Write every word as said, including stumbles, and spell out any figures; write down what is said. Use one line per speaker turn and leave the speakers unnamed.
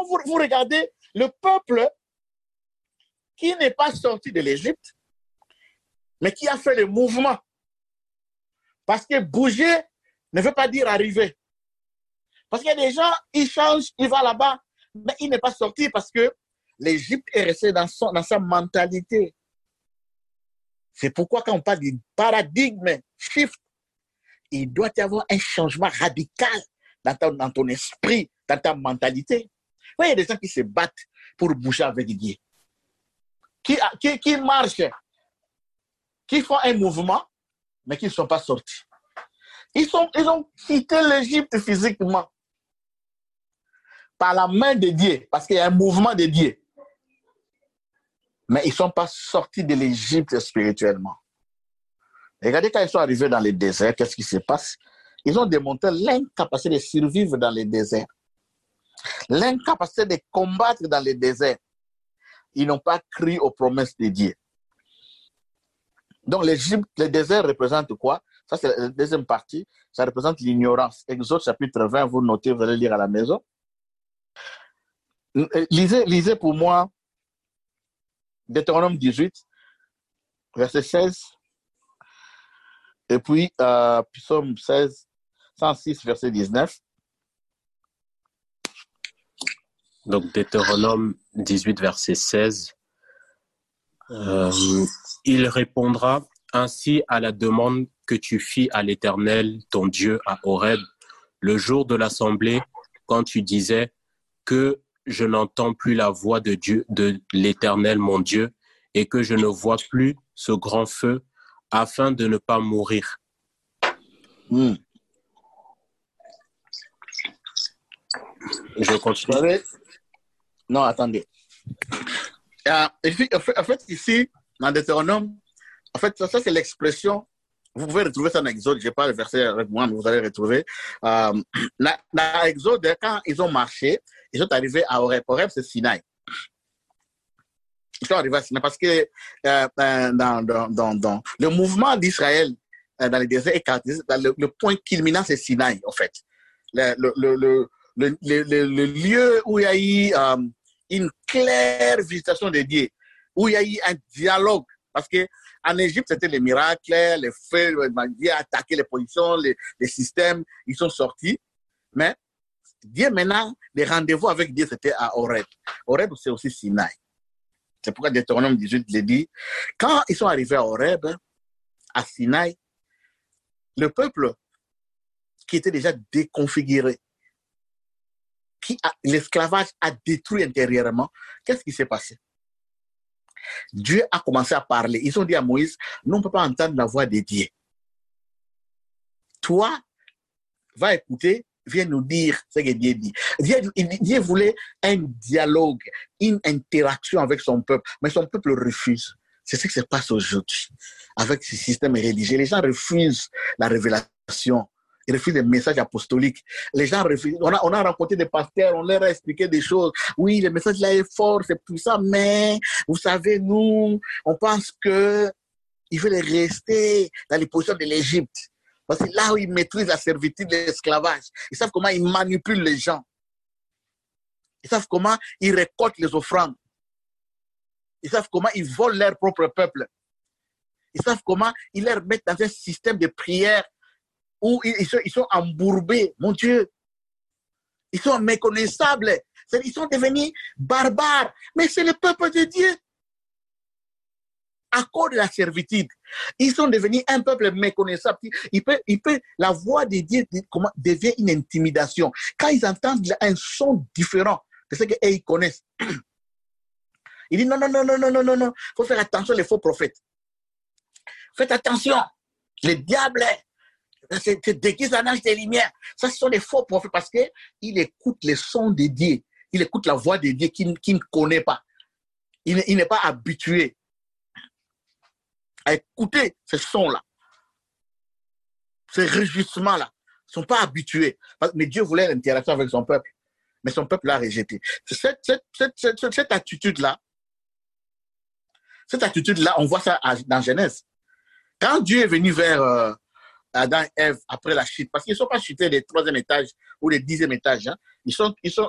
quand vous, vous regardez le peuple qui n'est pas sorti de l'Égypte, mais qui a fait le mouvement. Parce que bouger ne veut pas dire arriver. Parce qu'il y a des gens, ils changent, ils vont là-bas, mais il n'est pas sorti parce que l'Égypte est restée dans, son, dans sa mentalité. C'est pourquoi quand on parle du paradigme shift, il doit y avoir un changement radical dans ton, dans ton esprit, dans ta mentalité. Il y a des gens qui se battent pour bouger avec Dieu. Qui, qui, qui marchent, qui font un mouvement, mais qui ne sont pas sortis. Ils, sont, ils ont quitté l'Égypte physiquement par la main de Dieu, parce qu'il y a un mouvement de Dieu. Mais ils ne sont pas sortis de l'Égypte spirituellement. Regardez quand ils sont arrivés dans le désert, qu'est-ce qui se passe? Ils ont démontré l'incapacité de survivre dans le désert. L'incapacité de combattre dans le désert. Ils n'ont pas cru aux promesses de Dieu. Donc l'Égypte, le désert représente quoi? Ça, c'est la deuxième partie. Ça représente l'ignorance. Exode chapitre vingt, vous notez, vous allez lire à la maison. Lisez, lisez pour moi Deutéronome dix-huit, verset seize. Et puis, euh, Psaume seize, cent six, verset dix-neuf.
Donc, Deutéronome dix-huit, verset seize. Euh, il répondra ainsi à la demande que tu fis à l'Éternel, ton Dieu, à Horeb, le jour de l'assemblée, quand tu disais que je n'entends plus la voix de Dieu, de l'Éternel, mon Dieu, et que je ne vois plus ce grand feu, afin de ne pas mourir.
Mm.
Je continue.
Non, attendez. Euh, en, fait, en fait, ici, dans Deutéronome, en fait, ça, ça c'est l'expression. Vous pouvez retrouver ça dans Exode. Je n'ai pas le verset avec moi, mais vous allez retrouver. Euh, dans, dans Exode, quand ils ont marché, ils sont arrivés à Horeb. Horeb, c'est Sinaï. Ils sont arrivés à Sinaï parce que euh, dans, dans, dans, dans le mouvement d'Israël euh, dans les déserts est caractérisé. Le, le point culminant, c'est Sinaï, en fait. Le, le, le, le, le, le, le lieu où il y a eu euh, une claire visitation de Dieu, où il y a eu un dialogue. Parce qu'en Égypte, c'était les miracles, les feux, Dieu a attaqué les positions, les, les systèmes, ils sont sortis. Mais Dieu, maintenant, les rendez-vous avec Dieu, c'était à Horeb. Horeb, c'est aussi Sinaï. C'est pourquoi Deutéronome dix-huit le dit. Quand ils sont arrivés à Horeb, à Sinaï, le peuple qui était déjà déconfiguré, qui a, l'esclavage a détruit intérieurement, qu'est-ce qui s'est passé? Dieu a commencé à parler. Ils ont dit à Moïse, nous, on ne peut pas entendre la voix de Dieu. Toi, va écouter, viens nous dire ce que Dieu dit. Dieu, Dieu voulait un dialogue, une interaction avec son peuple, mais son peuple refuse. C'est ce qui se passe aujourd'hui avec ce système religieux. Les gens refusent la révélation. Ils refusent les messages apostoliques. Les gens refusent. On a, on a rencontré des pasteurs, on leur a expliqué des choses. Oui, le message là est fort, c'est puissant, mais vous savez, nous, on pense que ils veulent rester dans les positions de l'Égypte. Parce que là où ils maîtrisent la servitude de l'esclavage, ils savent comment ils manipulent les gens. Ils savent comment ils récoltent les offrandes. Ils savent comment ils volent leur propre peuple. Ils savent comment ils leur mettent dans un système de prière où ils sont, ils sont embourbés. Mon Dieu, ils sont méconnaissables. Ils sont devenus barbares. Mais c'est le peuple de Dieu. À cause de la servitude, ils sont devenus un peuple méconnaissable. Il peut, il peut, la voix de Dieu comment, devient une intimidation. Quand ils entendent un son différent de ce qu'ils connaissent, ils disent non, non, non, non, non, non, non, non. Il faut faire attention les faux prophètes. Faites attention. Le diable, c'est déguisé en ange des lumières. Ça, ce sont des faux prophètes parce qu'ils écoutent les sons de Dieu. Il écoute la voix de Dieu qu'il qui ne connaît pas. Il, il n'est pas habitué à écouter ces sons-là, ces rugissements-là. Ils ne sont pas habitués. Mais Dieu voulait l'interaction avec son peuple. Mais son peuple l'a rejeté. Cette, cette, cette, cette, cette attitude-là, cette attitude-là, on voit ça dans Genèse. Quand Dieu est venu vers euh, Adam et Ève après la chute, parce qu'ils ne sont pas chutés des troisième étage ou des dixième étage, hein, ils, sont, ils, sont,